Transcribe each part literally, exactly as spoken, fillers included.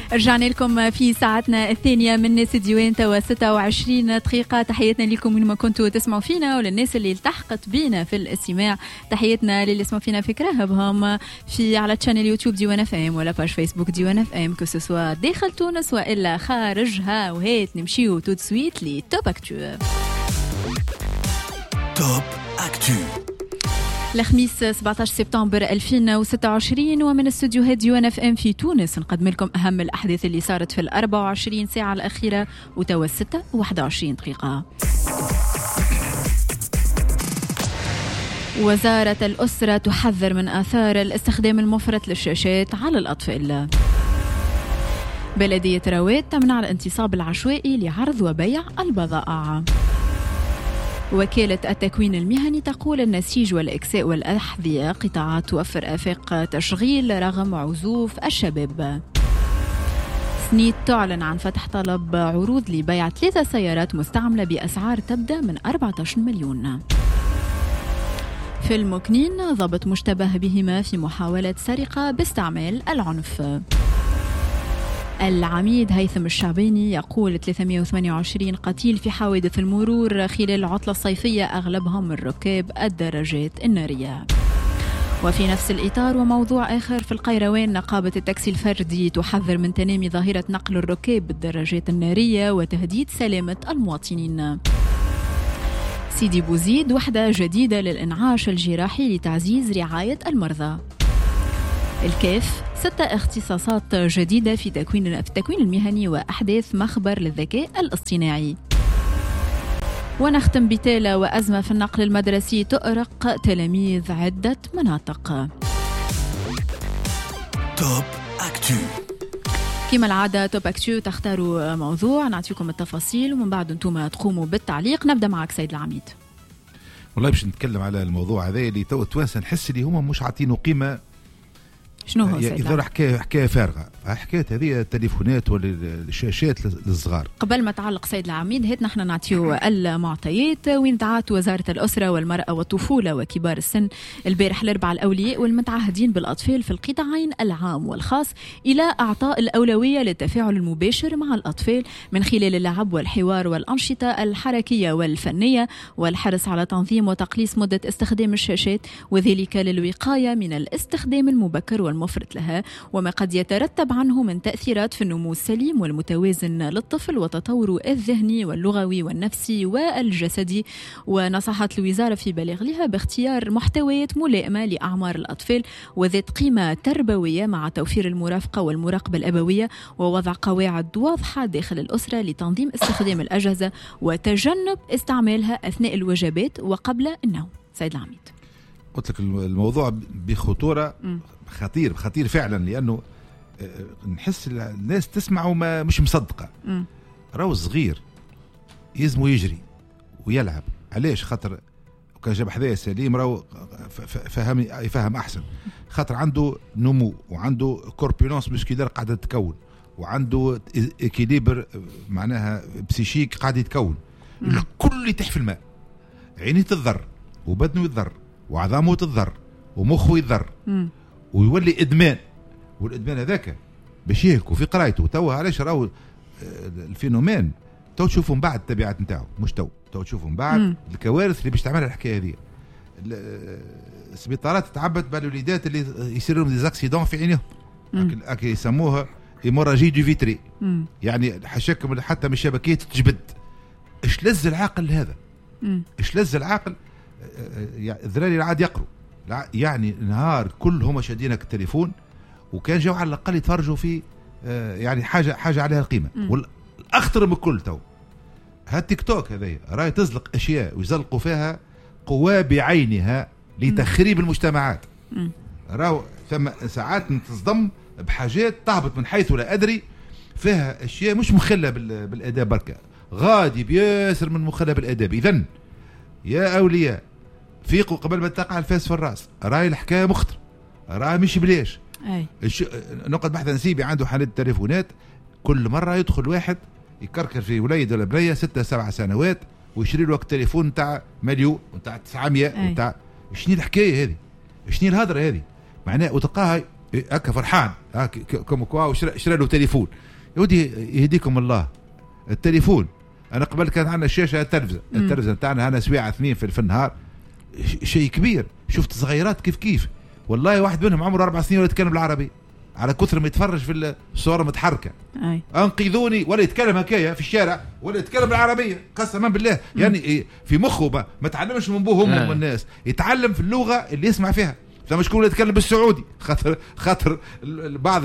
رجعنا لكم في ساعتنا الثانية من استديوين توا ستة وعشرين دقيقة. تحياتنا لكم من ما كنتوا تسمعوا فينا، وللناس اللي التحقت بينا في الاستماع تحياتنا للي يسمعوا فينا في كراهبهم في على تشانل يوتيوب ديوان اف ام ولا باج فيسبوك ديوان اف ام كسوا داخل تونس والا خارجها. وهيت نمشيو تو سويت لي توب اكتو. توب اكتو الخميس سبعة عشر سبتمبر ألفين وستة وعشرين، ومن استوديوهات ديوان اف ام في تونس نقدم لكم اهم الاحداث اللي صارت في الأربع وعشرين ساعه الاخيره وتوا ستة وواحد وعشرين دقيقه. وزارة الأسرة تحذر من آثار الاستخدام المفرط للشاشات على الأطفال. بلدية رواد تمنع الانتصاب العشوائي لعرض وبيع البضائع. وكالة التكوين المهني تقول النسيج والإكساء والأحذية قطاعات توفر آفاق تشغيل رغم عزوف الشباب. سنيد تعلن عن فتح طلب عروض لبيع ثلاثة سيارات مستعملة بأسعار تبدأ من أربعة عشر مليون. في المكنين ضبط مشتبه بهما في محاولة سرقة باستعمال العنف. العميد هيثم الشعباني يقول ثلاثمئة وثمانية وعشرين قتيل في حوادث المرور خلال العطلة الصيفية أغلبهم من ركاب الدراجات النارية. وفي نفس الإطار وموضوع آخر في القيروان، نقابة التاكسي الفردي تحذر من تنامي ظاهرة نقل الركاب بالدراجات النارية وتهديد سلامة المواطنين. سيدي بوزيد وحدة جديدة للإنعاش الجراحي لتعزيز رعاية المرضى. الكاف ستة اختصاصات جديدة في تكوين في التكوين المهني وأحداث مخبر للذكاء الاصطناعي. ونختم بتالة وأزمة في النقل المدرسي تؤرق تلاميذ عدة مناطق. توب اكتو. كما العادة توب اكتو تختاروا موضوع نعطيكم التفاصيل ومن بعد انتم تقوموا بالتعليق. نبدأ معك سيد العميد. والله باش نتكلم على الموضوع هذا اللي تو توانسه نحس اللي هما مش عاطينه قيمة. شنو هو سيد؟ إذا حكاية حكاية فارغة، حكاية هذه التليفونات ولا الشاشات للصغار. قبل ما تعلق سيد العميد هيت نحن نعطيو المعطيات وين دعات وزارة الأسرة والمرأة والطفولة وكبار السن البارح الأربعاء الأولياء والمتعهدين بالأطفال في القطاعين العام والخاص إلى إعطاء الأولوية للتفاعل المباشر مع الأطفال من خلال اللعب والحوار والأنشطة الحركية والفنية، والحرص على تنظيم وتقليص مدة استخدام الشاشات، وذلك للوقاية من الاستخدام المبكر والمفرط لها وما قد يترتب عنه من تأثيرات في النمو السليم والمتوازن للطفل وتطوره الذهني واللغوي والنفسي والجسدي. ونصحت الوزارة في بلاغها باختيار محتويات ملائمة لأعمار الأطفال وذات قيمة تربوية مع توفير المرافقة والمراقبة الأبوية ووضع قواعد واضحة داخل الأسرة لتنظيم استخدام الأجهزة وتجنب استعمالها أثناء الوجبات وقبل النوم. سيد العميد، قلت لك الموضوع بخطورة م. خطير خطير فعلا، لأنه نحس الناس تسمع وما مش مصدقة. راهو صغير يزمو يجري ويلعب، علاش؟ خاطر وكان جاب حذايا سليم راهو فهم يفهم أحسن، خاطر عنده نمو وعنده كوربيلونس مسكولار قاعدة تتكون وعنده إكيليبر معناها بسيشيك قاعد يتكون. الكل يتح في الماء، عيني تضر وبدنه يضر وعظامه تضر ومخه يضر ويولي إدمان. والإدمان هذاك باش يهكوا في قرايته توا. علاش راهو الفينومين تو تشوفوا من بعد التبعات نتاعو، مش تو تو تشوفوا من بعد مم. الكوارث اللي باش تعملها الحكايه هذه. السبيطارات تعبت بالوليدات اللي يصيروا لهم ديزاكسيدون في عينيهم، هكا يسموها هيموراجي دو فيتري، يعني حشاكم حتى من الشبكات تجبد. ايش لز العاقل هذا؟ ايش لز العاقل؟ الذراري العاد يقروا يعني نهار كلهم شادينك التليفون، وكان جاوا على الاقل يتفرجوا في يعني حاجه حاجه عليها القيمه. والاخطر من كل تو هالتيك توك هذا راهي تزلق اشياء ويزلقوا فيها قوى بعينها لتخريب المجتمعات. راهو ثم ساعات تصدم بحاجات تهبط من حيث لا ادري، فيها اشياء مش مخله بالاداب بركه، غادي بياسر من مخله بالاداب. اذن يا اولياء فيقوا قبل ما تقع الفاس في الراس، راهي الحكايه مخطر، راهي مش بليش. اي الش... نقعد بحث نسيبي عنده حالات التليفونات، كل مره يدخل واحد يكركر في وليد ولا بنيه ستة سبع سنوات ويشري له التليفون نتاع مليون نتاع تسعمية نتاع. شنو الحكايه هذه؟ شنو الهضره هذه؟ معناه وتلقاها هكا فرحان هكا كم كوا وشرى له تليفون. يودي يهديكم الله التليفون. انا قبل كان عندنا الشاشه التلفزه التلفزه نتاعنا انا سويعه اثنين في, في النهار شيء كبير. شفت صغيرات كيف كيف والله واحد منهم عمره اربع سنين ولا يتكلم بالعربي على كثر ما يتفرج في الصور متحركه. أي. انقذوني ولا يتكلم هكايا في الشارع ولا يتكلم بالعربيه قسما بالله. مم. يعني في مخه ما, ما تعلمش من بوه امه الناس يتعلم في اللغه اللي يسمع فيها. فما شكون يتكلم بالسعودي خاطر خاطر بعض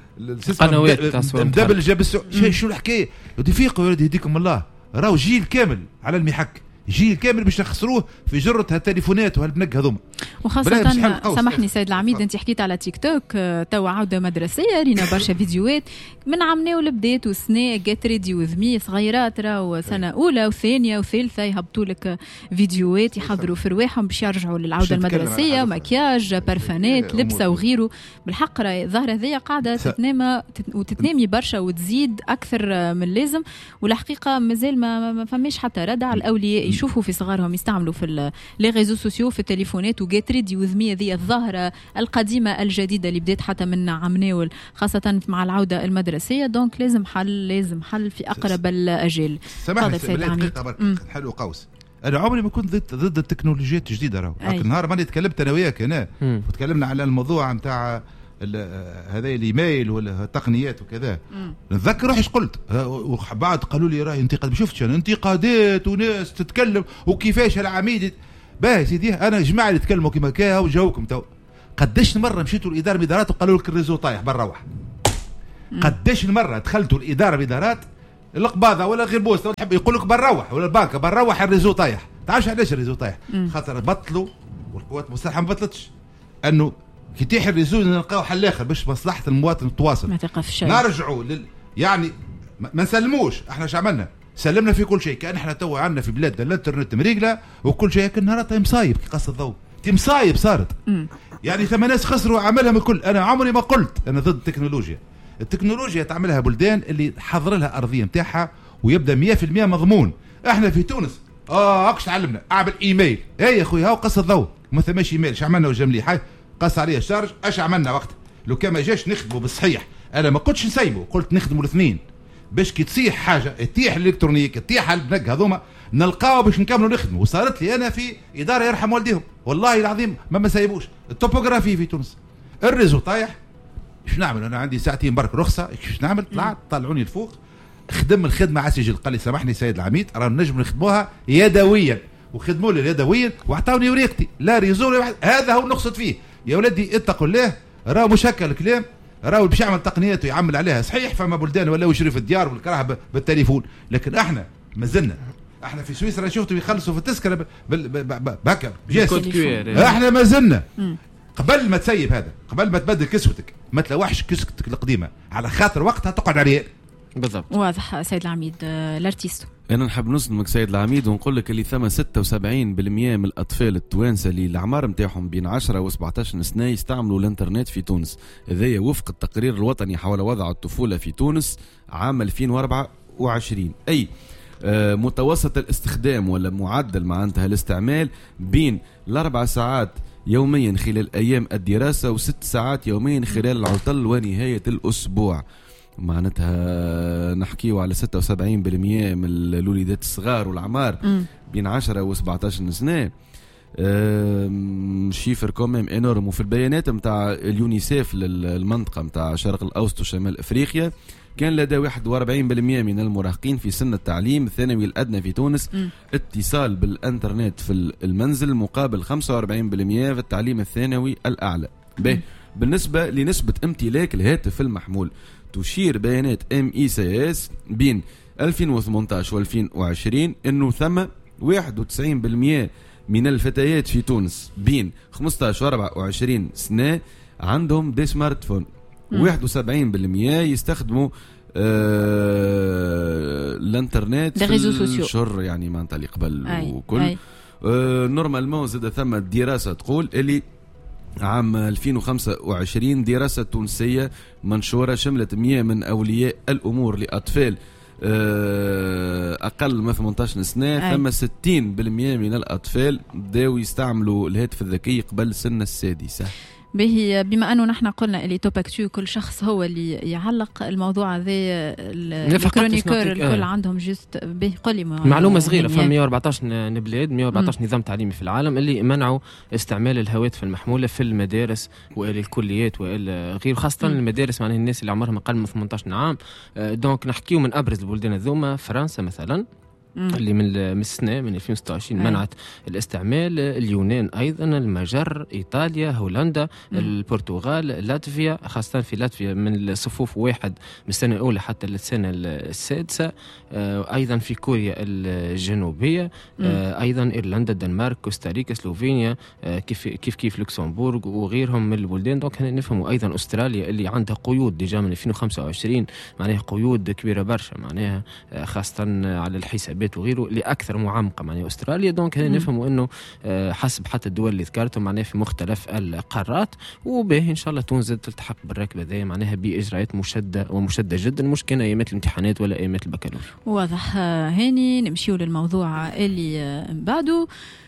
القنوات مدبلجه بالسعودي. شو الحكايه ودي فيقوا ولدي يهديكم الله. راهو جيل كامل على المحك جيل كامل باش نخسروه في جرة هالتليفونات وهالبنك هذوما. وخاصة سامحني سيد العميد انت حكيت على تيك توك تو عودة مدرسية رينا برشا فيديوهات من عمنا ولبدات وسنة جيت ريدي وذ مي صغيرات راهو سنة أولى وثانية وثالثة يهبطوا لك فيديوهات يحضروا في رواحهم باش يرجعوا للعودة المدرسية مكياج بارفانات لبسة وغيره. بالحق راهي الظاهرة هذه قاعدة تتنامى وتتنامي برشا وتزيد أكثر من اللازم. والحقيقة مازال ما, ما فماش حتى ردع الأولياء يشوفوا في صغارهم يستعملوا في لي ريزو سوسيو في التليفونات وجيت ريدي وذ مي ذي الظاهرة القديمة الجديدة اللي بدات حتى من عمناول خاصة مع العودة المدرسية. دونك لازم حل لازم حل في أقرب الأجال. سامحني دقيقة حلو قوس. أنا عمري ما كنت ضد ضد التكنولوجيات الجديدة راهو. لكن نهار ماني تكلمت أنا وياك هنا وتكلمنا على الموضوع نتاع هذا الايميل ولا التقنيات وكذا. نتذكر روحي ايش قلت وبعد قالوا لي راهي انتقاد. ما شفتش انا انتقادات وناس تتكلم وكيفاش العميد باهي سيدي. انا جماعه اللي تكلموا كيما كا وجاوكم تو. قداش مره مشيتوا الاداره الادارات وقالوا لك الريزو طايح برا روح. قداش المره دخلتوا الاداره الادارات القباضه ولا غير بوسطه تحب يقول لك برا روح ولا البنك برا روح الريزو طايح. تعرفش علاش الريزو طايح؟ خاطر بطلوا والقوات المسلحه ما بطلتش انه كي تيح الريزو نلقاو حل اخر باش مصلحه المواطن تواصل. ما تقفش نرجعوا لل... يعني ما نسلموش. احنا اش عملنا؟ سلمنا في كل شيء. كان احنا تو عندنا في بلادنا الانترنت مريقله وكل شيء. كان نهارات مصايب كي قص الضوء تي مصايب صارت. م. يعني ثم ناس خسروا عملها من كل. انا عمري ما قلت انا ضد التكنولوجيا. التكنولوجيا تعملها بلدان اللي حضر لها ارضيه نتاعها ويبدا مية في المية مضمون. احنا في تونس اه اكش تعلمنا اعمل ايميل. اي يا خويا هاو قص الضوء ما ثماش ايميل. اش عملنا وجا مليح قص عليه الشارج. اش عملنا وقت لو كان ما جاش نخدمه بالصحيح. انا ما قلتش نسيبه قلت نخدمه الاثنين باش كي تصيح حاجه تطيح الالكترونيك تطيح البنك هذوما نلقاو باش نكملوا نخدموا. وصارت لي انا في اداره يرحم والديهم والله العظيم ما ما سايبوش. التوبوغرافي في تونس الريزو طايح. ايش نعمل انا عندي ساعتين برك رخصه ايش نعمل؟ طلعت طلعوني الفوق خدم الخدمه على سجل. قال لي سامحني سيد العميد راه نجم نخدموها يدويا وخدموا لي يدويا واعطوني وريقتي لا ريزو لا. هذا هو نقصد فيه يا ولدي اتقوا الله. راه مش هكا الكلام. راهو باش يعمل تقنيات ويعمل عليها صحيح. فما بلدان ولاو يشري في الديار والكراهه بالتليفون. لكن احنا مازلنا احنا في سويسرا شفتوا يخلصوا في التذكره بهكا احنا مازلنا. قبل ما تسيب هذا قبل ما تبدل كسوتك ما تلوحش كسوتك القديمه على خاطر وقتها تقعد عليه. بالضبط واضح سيد العميد الارتيستو. انا نحب نصدمك سيد العميد ونقول لك اللي ثم ستة وسبعين بالمئة من الاطفال التوانسه اللي العمار نتاعهم بين عشرة وسبعطاش سنه يستعملوا الانترنت في تونس. هذايا وفق التقرير الوطني حول وضع الطفوله في تونس عام ألفين وأربعة وعشرين. اي آه متوسط الاستخدام ولا معدل معناتها الاستعمال بين الاربع ساعات يوميا خلال ايام الدراسه وست ساعات يوميا خلال العطل ونهايه الاسبوع. معناتها نحكيو على ستة وسبعين بالمئة من الوليدات الصغار والعمار م. بين عشرة وسبعطاش سنة. شيفر كوميم انورم. وفي البيانات متاع اليونيسيف للمنطقة متاع شرق الأوسط وشمال أفريقيا كان لدى واحد وأربعين بالمئة من المراهقين في سن التعليم الثانوي الأدنى في تونس م. اتصال بالإنترنت في المنزل مقابل خمسة وأربعين بالمئة في التعليم الثانوي الأعلى. به بالنسبة لنسبة امتلاك الهاتف المحمول تشير بيانات ام اي سي اس بين ألفين وثمانطاش وألفين وعشرين انه ثم واحد وتسعين بالمئة من الفتيات في تونس بين خمسطاش وأربعة وعشرين سنه عندهم دي سمارت فون. واحد وسبعين بالمئة يستخدموا آه الانترنت في الشر يعني معناتها اللي قبل وكل آه نورمالمون زاد ثم دراسه تقول اللي عام ألفين وخمسة وعشرين دراسة تونسية منشورة شملت مئة من أولياء الأمور لأطفال أقل من ثمانطاش سنة. ثم ستين بالمئة من الأطفال بداوا يستعملوا الهاتف الذكي قبل سن السادسة. به بما انه نحن قلنا اللي توباكتو كل شخص هو اللي يعلق الموضوع هذا الكرونيكور الكل عندهم جست به قولي معلومه صغيره. في مئة وأربعطاش بلاد مئة وأربعطاش م. نظام تعليمي في العالم اللي منعوا استعمال الهواتف المحموله في المدارس والى الكليات والى غير، خاصه م. المدارس معناها الناس اللي عمرهم اقل من ثمانية عشر عام. دونك نحكيو من ابرز البلدان الذوما فرنسا مثلا اللي من السنة من ألفين وستة وعشرين أي. منعت الاستعمال. اليونان أيضا، المجر، إيطاليا، هولندا، مم. البرتغال، لاتفيا، خاصة في لاتفيا من الصفوف واحد من السنة الأولى حتى السنة السادسة. أيضا في كوريا الجنوبية، مم. أيضا إيرلندا، الدنمارك، كوستاريكا، سلوفينيا، كيف كيف كيف لوكسمبورغ وغيرهم من البلدان. دونك نفهموا أيضا أستراليا اللي عندها قيود ديجا من ألفين وخمسة وعشرين، معناها قيود كبيرة برشا، معناها خاصة على الحساب وغيره لأكثر معمقة معناها أستراليا. دونك هنا نفهموا أنه حسب حتى الدول اللي ذكرتهم معناها في مختلف القارات، وبه إن شاء الله تونس تلتحق بالركبة ذي معناها بإجراءات مشدة ومشدة جدا، مش كان أيامات الامتحانات ولا أيامات البكالوريا. واضح. هاني نمشيو للموضوع اللي بعده.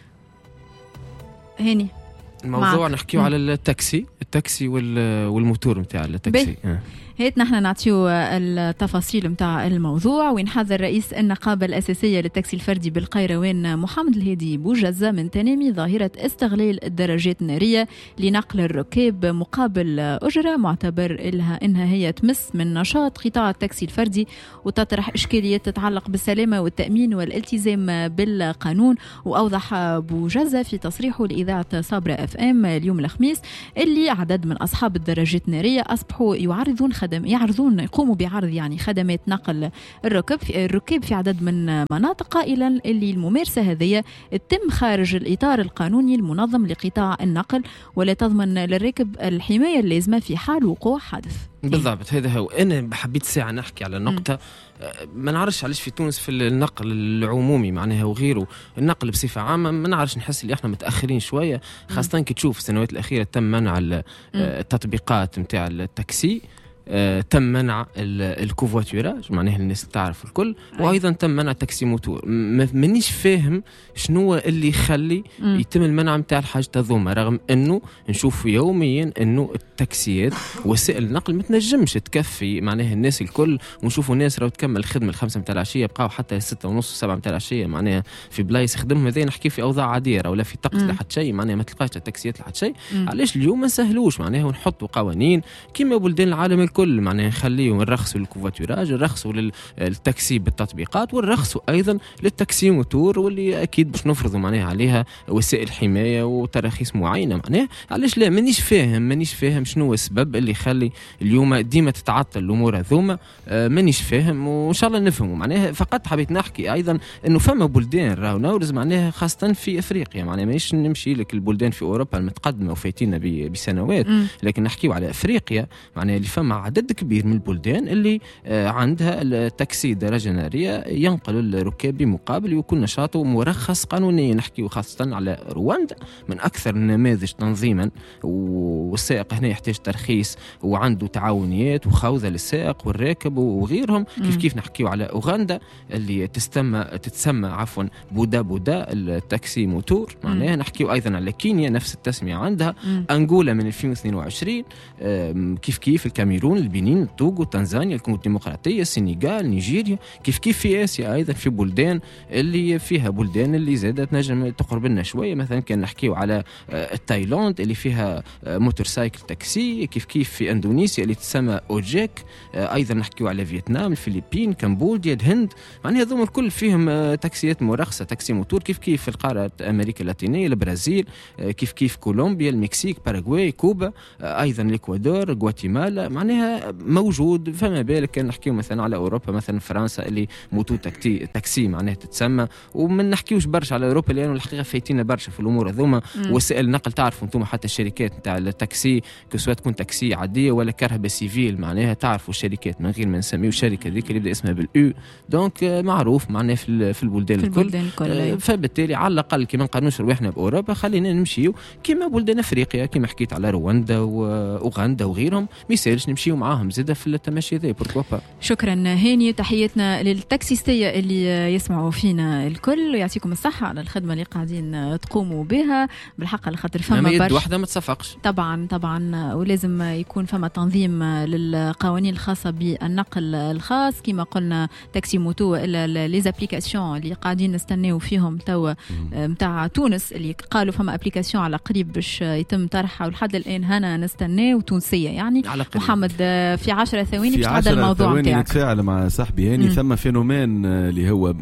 هاني الموضوع نحكيو على التاكسي التاكسي والموتور متاع التاكسي. هيت نحن نعطيو التفاصيل متاع الموضوع. وين حذر رئيس النقابة الأساسية للتاكسي الفردي بالقيروان محمد الهادي بوجزة من تنامي ظاهرة استغلال الدراجات النارية لنقل الركاب مقابل أجرة، معتبر إلها إنها هي تمس من نشاط قطاع التاكسي الفردي وتطرح إشكاليات تتعلق بالسلامة والتأمين والالتزام بالقانون. وأوضح بوجزة في تصريحه لإذاعة صابرة اف ام اليوم الخميس اللي عدد من أصحاب الدراجات النارية أصبحوا يعرضون خدم يعرضون يقوموا بعرض يعني خدمات نقل الركب في الركاب في عدد من مناطق، قائلا اللي الممارسة هذه تتم خارج الإطار القانوني المنظم لقطاع النقل ولا تضمن للراكب الحماية اللازمة في حال وقوع حادث. بالضبط، هذا هو. أنا حبيت ساعة نحكي على نقطة ما نعرفش علاش في تونس في النقل العمومي معناها وغيره، النقل بصفة عامة ما نعرفش، نحس اللي احنا متأخرين شوية، خاصة كي تشوف السنوات الأخيرة تم منع التطبيقات متاع التاكسي، آه، تم منع الكوفواتوراج معناها الناس تعرف الكل، وايضا تم منع تاكسي موتور. مانيش فاهم شنو اللي يخلي يتم المنع متاع الحاجه هذوما، رغم انه نشوف يوميا انه التاكسيات وسائل النقل ما تنجمش تكفي معناها الناس الكل، ونشوفوا ناس راهو تكمل الخدمه الخمسة متاع العشيه بقاو حتى ستة ونص وسبعة متاع العشيه معناها في بلايص يخدمهم. هذا نحكي في اوضاع عاديه ولا في طقس لحد شيء معناها ما تلقاش التاكسيات لحد شيء. علاش اليوم ما نسهلوش معناها ونحطوا قوانين كيما بلدان العالم الكل معناها نخليهم نرخصوا للكوفاتوراج، نرخصوا للتاكسي بالتطبيقات، ونرخصوا ايضا للتاكسي موتور، واللي اكيد باش نفرضوا معناها عليها وسائل حمايه وتراخيص معينه معناها. علاش لا؟ مانيش فاهم مانيش فاهم شنو السبب اللي يخلي اليوم ديما تتعطل الامور هذوما. آه مانيش فاهم، وان شاء الله نفهموا معناها. فقط حبيت نحكي ايضا انه فما بلدان راهو نورز معناها خاصه في افريقيا معناها، مانيش نمشي لك البلدان في اوروبا المتقدمه وفايتينا بسنوات، لكن نحكيو على افريقيا معناها اللي فما عدد كبير من البلدان اللي آه عندها التاكسي درجه ناريه ينقل الركاب بمقابل ويكون نشاطه مرخص قانونيا. نحكيو خاصه على رواندا من اكثر النماذج تنظيما، والسائق هنا يحتاج ترخيص وعنده تعاونيات وخوذه للسائق والراكب وغيرهم. كيف كيف نحكيو على اوغندا اللي تستمى تتسمى عفوا بودا بودا التاكسي موتور معناها. نحكيو ايضا على كينيا نفس التسميه عندها. مم. انغولا من ألفين واثنين وعشرين، كيف كيف الكاميرون، البنين، التوغو، تنزانيا، الكونغو الديمقراطيه، السنغال، نيجيريا. كيف كيف في اسيا ايضا في بلدان اللي فيها بلدان اللي زادت نجم تقرب لنا شويه، مثلا كان نحكيو على تايلاند اللي فيها موتور سايكل تاكسي. كيف كيف في اندونيسيا اللي تسمى اوجيك. ايضا نحكيو على فيتنام، الفلبين، كمبوديا، الهند، يعني هذوم الكل فيهم تاكسيات مرخصه تاكسي موتور. كيف كيف في القاره امريكا اللاتينيه، البرازيل، كيف كيف كولومبيا، المكسيك، باراغواي، كوبا، ايضا الاكوادور، غواتيمالا، معناها موجود. فما بالك كان نحكيو مثلا على اوروبا، مثلا فرنسا اللي موتو تاكسي تاكسي معناها تتسمى. وما نحكيوش برشا على اوروبا لانه الحقيقه فايتينا برشا في الامور هذوما. وسائل النقل تعرفوا انتم حتى الشركات نتاع التاكسي كسوات تكون تاكسي عاديه ولا كرهبه سيفيل معناها، تعرفوا الشركات من غير ما نسميو الشركه ذيك اللي يبدا اسمها بالاو. دونك معروف معناها في في البلدان في الكل, البلدان الكل. فبالتالي على الاقل كي ما نقارنوش رواحنا باوروبا خلينا نمشيو كيما بلدان افريقيا كيما حكيت على رواندا واوغندا وغيرهم. ما يسالش نمشيو نمشيو معاهم زيادة في التمشي ذي بوركوا با. شكرا هاني، تحياتنا للتاكسيستية اللي يسمعوا فينا الكل، يعطيكم الصحة على الخدمة اللي قاعدين تقوموا بها بالحق، على خاطر فما يد برشا واحدة ما تصفقش طبعا طبعا، ولازم يكون فما تنظيم للقوانين الخاصة بالنقل الخاص كما قلنا تاكسي موتو، الا لي زابليكاسيون اللي قاعدين نستناو فيهم توا متاع تونس اللي قالوا فما ابليكاسيون على قريب باش يتم طرحها، ولحد الان هنا نستناو تونسية يعني. محمد في عشرة ثواني باش تعدى الموضوع نتاعك. نتفاعل مع صاحبي هاني، ثم فينومين اللي هو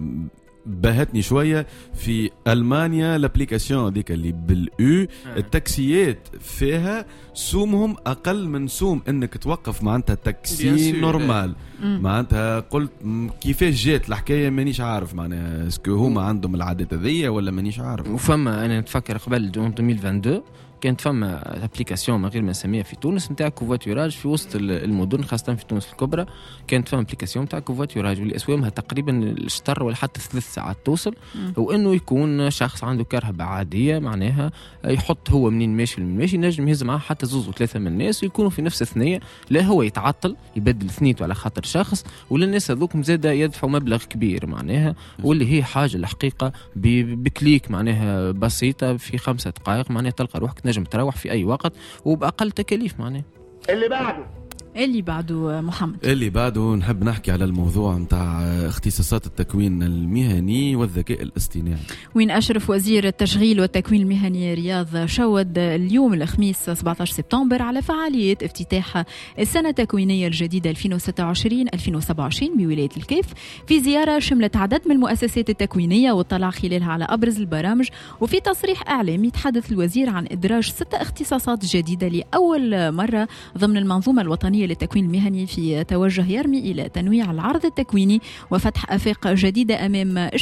باهتني شويه في المانيا، الابليكاسيون هذيك اللي بالاو التاكسيات فيها سومهم اقل من سوم انك توقف معناتها تاكسي نورمال. معناتها قلت كيفاش جات الحكايه مانيش عارف، معناها اسكو هما عندهم العادات هذيا ولا مانيش عارف. وفما انا نتفكر قبل ألفين واثنين وعشرين كانت فما ابليكاسيون من غير ما نسميها في تونس نتاع كوفاتوراج في وسط المدن خاصه في تونس الكبرى، كانت فما ابليكاسيون نتاع كوفاتوراج واللي اسوامها تقريبا الشطر ولا حتى ثلاث ساعات توصل، وانه يكون شخص عنده كرهبه عاديه معناها يحط هو منين ماشي من ماشي نجم يهز معاه حتى زوز وثلاثه من الناس ويكونوا في نفس الثنيه، لا هو يتعطل يبدل ثنيته على خاطر شخص، ولا الناس هذوك زاده يدفعوا مبلغ كبير معناها، واللي هي حاجه الحقيقه بكليك معناها بسيطه في خمسة دقائق معناها تلقى روحك نجم تروح في أي وقت وبأقل تكاليف معناه. اللي بعده اللي بعده محمد اللي بعده نحب نحكي على الموضوع متاع اختصاصات التكوين المهني والذكاء الاصطناعي، وين أشرف وزير التشغيل والتكوين المهني رياض شود اليوم الخميس سبعة عشر سبتمبر على فعالية افتتاح السنة التكوينية الجديدة ألفين وستة وعشرين ألفين وسبعة وعشرين بولاية الكيف، في زيارة شملت عدد من المؤسسات التكوينية واطلع خلالها على أبرز البرامج. وفي تصريح إعلامي تحدث الوزير عن إدراج ستة اختصاصات جديدة لأول مرة ضمن المنظومة الوطنية للتكوين المهني، في توجه يرمي إلى تنويع العرض التكويني وفتح آفاق جديدة أمام